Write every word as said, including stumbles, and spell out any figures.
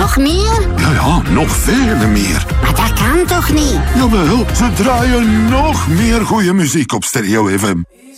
Nog meer? Ja, ja, nog veel meer. Maar dat kan toch niet? Jawel, ze draaien nog meer goede muziek op Stereo F M.